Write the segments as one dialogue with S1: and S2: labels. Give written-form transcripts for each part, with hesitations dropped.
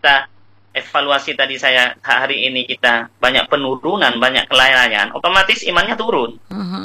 S1: kita evaluasi tadi saya hari ini kita banyak penurunan, banyak kelalaian, otomatis imannya turun.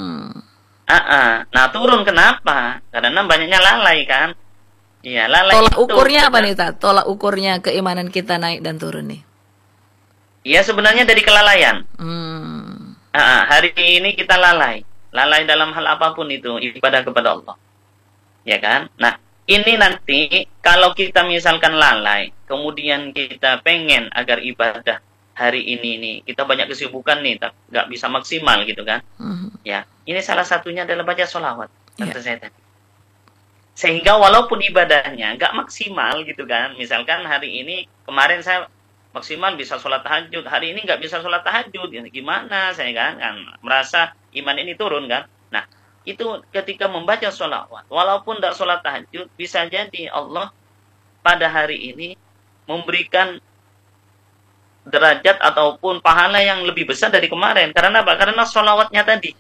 S1: Nah, turun kenapa? Karena banyaknya lalai kan. Iya, lalai.
S2: Tolak ukurnya apa nih, Ustaz? Tolak ukurnya keimanan kita naik dan turun nih.
S1: Iya, sebenarnya dari kelalaian. Hari ini kita lalai dalam hal apapun itu, ibadah kepada Allah. Ya kan? Nah, ini nanti kalau kita misalkan lalai, kemudian kita pengen agar ibadah hari ini kita banyak kesibukan nih, nggak bisa maksimal gitu kan? Ya, ini salah satunya adalah baca sholawat. Kata saya tadi. Sehingga walaupun ibadahnya nggak maksimal gitu kan, misalkan hari ini kemarin saya maksimal bisa sholat tahajud, hari ini nggak bisa sholat tahajud, gimana saya kan merasa iman ini turun kan? Nah, itu ketika membaca sholawat, walaupun tidak sholat tahajud, bisa jadi Allah pada hari ini memberikan derajat ataupun pahala yang lebih besar dari kemarin. Karena apa? Karena sholawatnya tadi.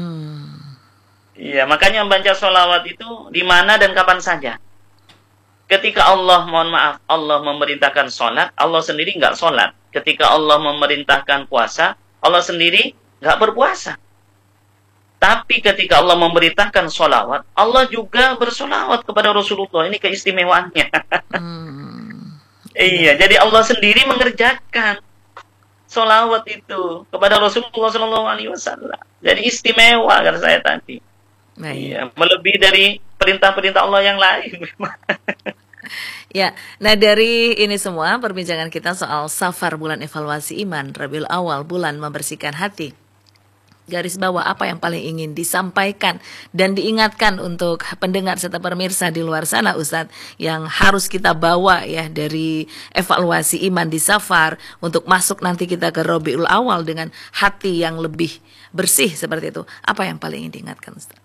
S1: Iya, makanya membaca sholawat itu di mana dan kapan saja. Ketika Allah, mohon maaf, Allah memerintahkan sholat, Allah sendiri nggak sholat. Ketika Allah memerintahkan puasa, Allah sendiri nggak berpuasa. Tapi ketika Allah memerintahkan sholawat, Allah juga bersolawat kepada Rasulullah. Ini keistimewaannya. Iya, jadi Allah sendiri mengerjakan sholawat itu kepada Rasulullah SAW. Jadi istimewa kan saya tadi. Iya, melebihi dari perintah-perintah Allah yang lain.
S2: Ya, nah dari ini semua perbincangan kita soal Safar, bulan evaluasi iman, Rabiul Awal, bulan membersihkan hati. Garis bawah apa yang paling ingin disampaikan dan diingatkan untuk pendengar serta pemirsa di luar sana, Ustadz, yang harus kita bawa ya dari evaluasi iman di Safar untuk masuk nanti kita ke Rabiul Awal dengan hati yang lebih bersih seperti itu. Apa yang paling ingin diingatkan, Ustadz?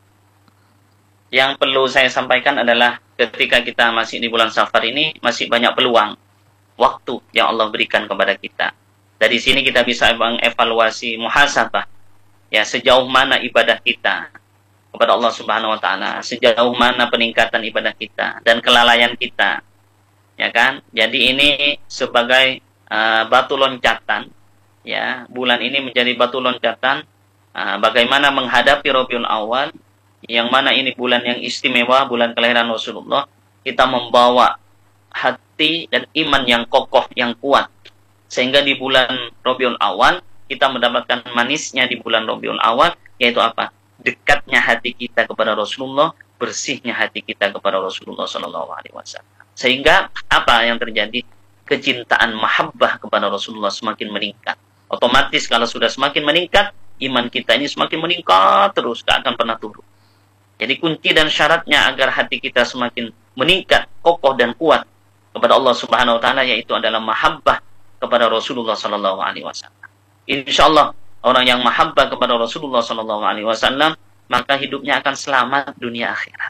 S1: Yang perlu saya sampaikan adalah ketika kita masih di bulan Safar ini, masih banyak peluang waktu yang Allah berikan kepada kita. Dari sini kita bisa mengevaluasi muhasabah, ya, sejauh mana ibadah kita kepada Allah Subhanahu wa taala, sejauh mana peningkatan ibadah kita dan kelalaian kita. Ya kan? Jadi ini sebagai batu loncatan, ya, bulan ini menjadi batu loncatan bagaimana menghadapi Rabiul Awal, yang mana ini bulan yang istimewa, bulan kelahiran Rasulullah. Kita membawa hati dan iman yang kokoh, yang kuat, sehingga di bulan Rabiul Awal kita mendapatkan manisnya di bulan Rabiul Awal, yaitu apa? Dekatnya hati kita kepada Rasulullah, bersihnya hati kita kepada Rasulullah SAW. Sehingga apa yang terjadi? Kecintaan mahabbah kepada Rasulullah semakin meningkat. Otomatis kalau sudah semakin meningkat, iman kita ini semakin meningkat terus, gak akan pernah turun. Jadi kunci dan syaratnya agar hati kita semakin meningkat, kokoh dan kuat kepada Allah Subhanahu wa taala, yaitu adalah mahabbah kepada Rasulullah SAW. Insyaallah orang yang mahabbah kepada Rasulullah SAW, maka hidupnya akan selamat dunia akhirat.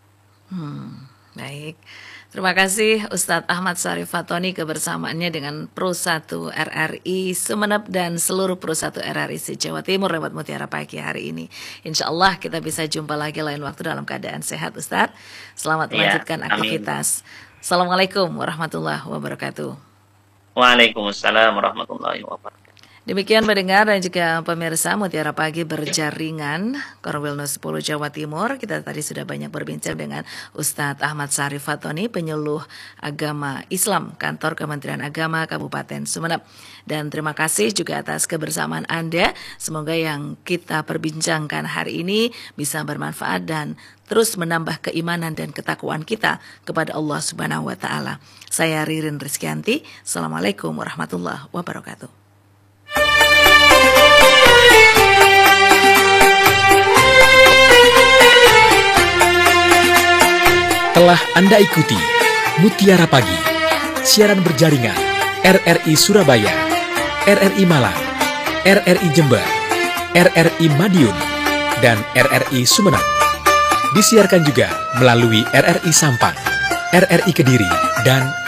S2: Baik. Terima kasih Ustadz Ahmad Syarif Fatoni kebersamaannya dengan Pro 1 RRI Sumeneb dan seluruh Pro 1 RRI se-Jawa Timur lewat Mutiara Pagi hari ini. Insya Allah kita bisa jumpa lagi lain waktu dalam keadaan sehat, Ustadz. Selamat melanjutkan aktivitas. Assalamualaikum warahmatullahi wabarakatuh.
S1: Waalaikumsalam warahmatullahi wabarakatuh.
S2: Demikian pendengar dan juga pemirsa Mutiara Pagi berjaringan Korwil 10 Jawa Timur. Kita tadi sudah banyak berbincang dengan Ustadz Ahmad Syarif Fatoni, penyuluh agama Islam Kantor Kementerian Agama Kabupaten Sumeneb. Dan terima kasih juga atas kebersamaan Anda. Semoga yang kita perbincangkan hari ini bisa bermanfaat dan terus menambah keimanan dan ketakwaan kita kepada Allah Subhanahu wa taala. Saya Ririn Rizkyanti. Assalamualaikum warahmatullahi wabarakatuh.
S3: Telah Anda ikuti Mutiara Pagi, siaran berjaringan RRI Surabaya, RRI Malang, RRI Jember, RRI Madiun, dan RRI Sumeneb. Disiarkan juga melalui RRI Sampang, RRI Kediri, dan